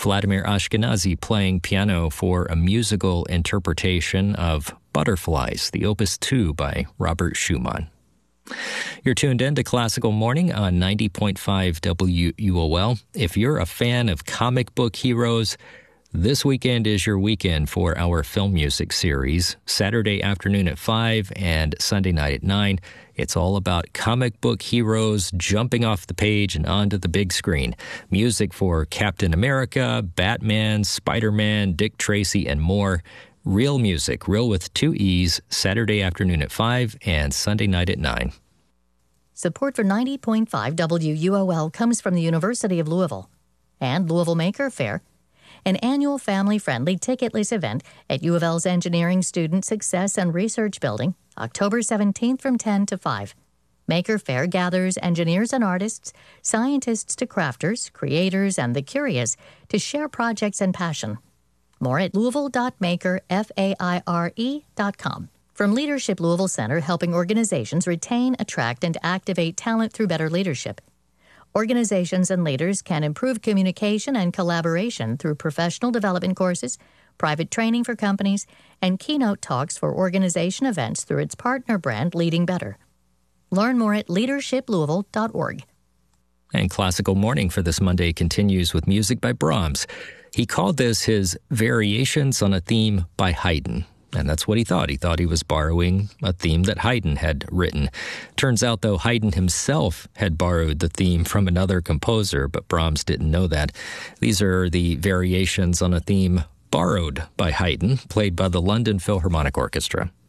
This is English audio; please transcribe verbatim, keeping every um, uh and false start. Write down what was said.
Vladimir Ashkenazy playing piano for a musical interpretation of Butterflies, the Opus two by Robert Schumann. You're tuned in to Classical Morning on ninety point five W U O L. If you're a fan of comic book heroes, this weekend is your weekend for our film music series. Saturday afternoon at five and Sunday night at nine. It's all about comic book heroes jumping off the page and onto the big screen. Music for Captain America, Batman, Spider-Man, Dick Tracy, and more. Real music, real with two E's, Saturday afternoon at five and Sunday night at nine. Support for ninety point five W U O L comes from the University of Louisville and Louisville Maker Faire, an annual family-friendly ticketless event at U of L's Engineering Student Success and Research Building, October seventeenth from ten to five. Maker Faire gathers engineers and artists, scientists to crafters, creators, and the curious to share projects and passion. More at louisville dot maker faire dot com. From Leadership Louisville Center, helping organizations retain, attract, and activate talent through better leadership. Organizations and leaders can improve communication and collaboration through professional development courses, private training for companies, and keynote talks for organization events through its partner brand, Leading Better. Learn more at leadership louisville dot org. And Classical Morning for this Monday continues with music by Brahms. He called this his Variations on a Theme by Haydn. And that's what he thought. He thought he was borrowing a theme that Haydn had written. Turns out, though, Haydn himself had borrowed the theme from another composer, but Brahms didn't know that. These are the variations on a theme borrowed by Haydn, played by the London Philharmonic Orchestra.